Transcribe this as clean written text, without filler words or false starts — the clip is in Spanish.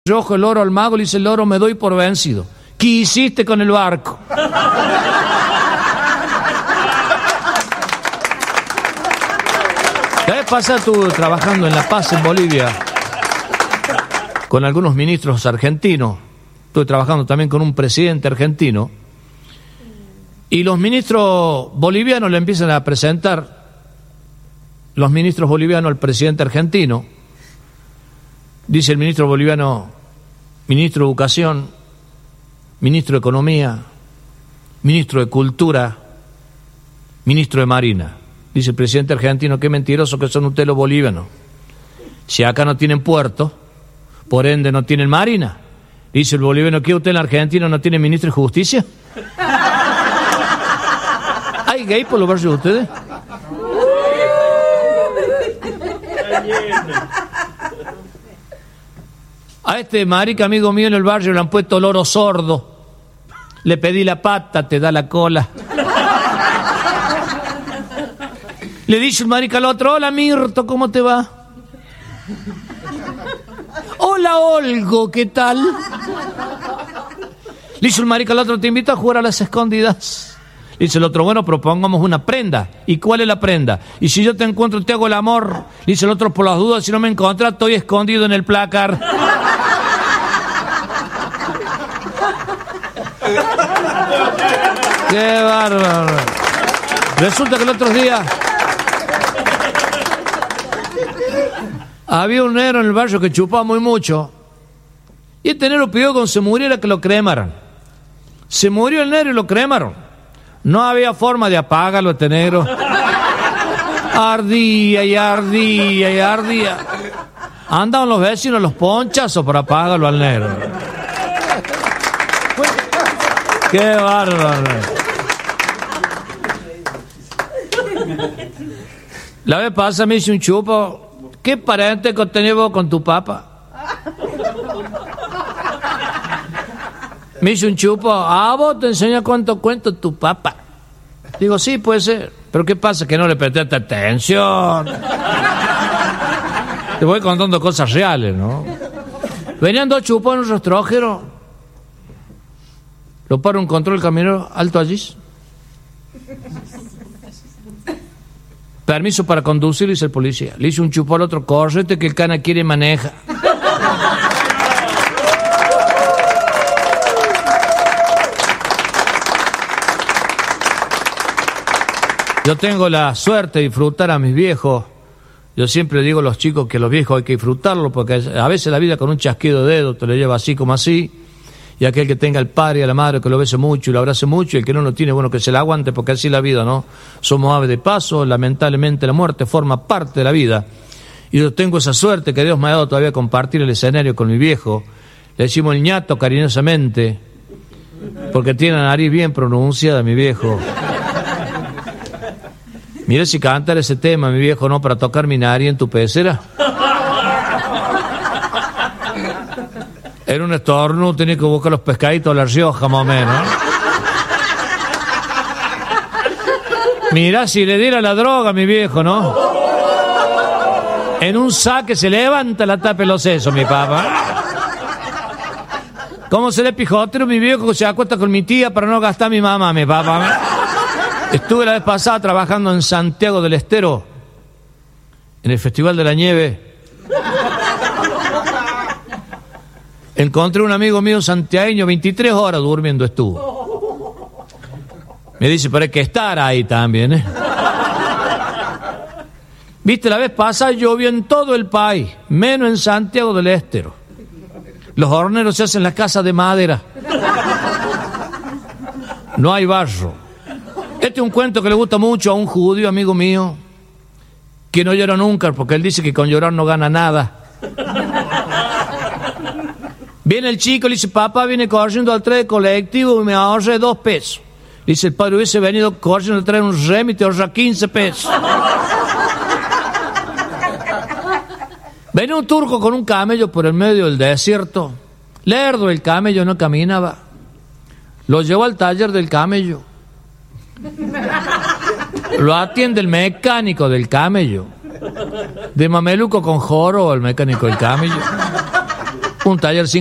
Rojo el oro al mago, le dice el oro, me doy por vencido. ¿Qué hiciste con el barco? La vez pasada estuve trabajando en La Paz, en Bolivia, con algunos ministros argentinos. Estuve trabajando también con un presidente argentino. Y los ministros bolivianos le empiezan a presentar, los ministros bolivianos al presidente argentino. Dice el ministro boliviano, ministro de Educación, ministro de Economía, ministro de Cultura, ministro de Marina. Dice el presidente argentino, qué mentiroso que son ustedes los bolivianos. Si acá no tienen puerto, por ende no tienen Marina. Dice el boliviano, ¿qué usted en la Argentina no tiene ministro de Justicia? ¿Hay gay por los barrios de ustedes? A este marica amigo mío en el barrio le han puesto loro sordo. Le pedí la pata, te da la cola. Le dice el marica al otro, hola Mirto, ¿cómo te va? Hola Olgo, ¿qué tal? Le dice el marica al otro, te invito a jugar a las escondidas. Le dice el otro, bueno, propongamos una prenda. ¿Y cuál es la prenda? Y si yo te encuentro, te hago el amor. Le dice el otro, por las dudas, si no me encuentras, estoy escondido en el placar. ¡Qué bárbaro! Resulta que el otro día había un negro en el barrio que chupaba muy mucho. Y este negro pidió que cuando se muriera que lo cremaran. Se murió el negro y lo cremaron. No había forma de apagarlo este negro. Ardía y ardía y ardía. Andaban los vecinos los ponchazos para apagarlo al negro. ¡Qué bárbaro! La vez pasada me hice un chupo. ¿Qué parentesco tenés vos con tu papá? Me hice un chupo. Ah, vos te enseñas cuánto cuento tu papá. Digo, sí, puede ser. Pero ¿qué pasa? Que no le prestaste atención. Te voy contando cosas reales, ¿no? Venían dos chupos en un rastrojero. Lo para un control camionero, alto allí. Permiso para conducir, dice el policía. Le hizo un chupo al otro, córrete que el cana quiere maneja. Yo tengo la suerte de disfrutar a mis viejos. Yo siempre digo a los chicos que los viejos hay que disfrutarlos, porque a veces la vida con un chasquido de dedo te lo lleva así como así. Y aquel que tenga al padre y a la madre que lo bese mucho y lo abrace mucho, y el que no lo tiene, bueno, que se la aguante, porque así es la vida, ¿no? Somos aves de paso, lamentablemente la muerte forma parte de la vida. Y yo tengo esa suerte que Dios me ha dado todavía compartir el escenario con mi viejo. Le decimos el ñato cariñosamente, porque tiene la nariz bien pronunciada, mi viejo. Mira si cantar ese tema, mi viejo, ¿no? Para tocar mi nariz en tu pecera. Era un estornudo, tenía que buscar los pescaditos de La Rioja, más o menos. Mirá, si le diera la droga a mi viejo, ¿no? En un saque se levanta la tapa de los sesos, mi papá. ¿Cómo se le pijotero mi viejo que se acuesta con mi tía para no gastar a mi mamá, mi papá? Estuve la vez pasada trabajando en Santiago del Estero, en el Festival de la Nieve. Encontré un amigo mío santiagueño, 23 horas durmiendo estuvo. Me dice, pero hay que estar ahí también, ¿eh? Viste, la vez pasada llovió en todo el país, menos en Santiago del Estero. Los horneros se hacen en las casas de madera. No hay barro. Este es un cuento que le gusta mucho a un judío amigo mío, que no llora nunca, porque él dice que con llorar no gana nada. Viene el chico, le dice, papá, viene corriendo al tren de colectivo y me ahorré 2 pesos. Le dice, el padre, hubiese venido corriendo al tren un rem y te ahorra 15 pesos. Venía un turco con un camello por el medio del desierto. Lerdo, el camello no caminaba. Lo llevó al taller del camello. Lo atiende el mecánico del camello. De mameluco con joro, el mecánico del camello. un taller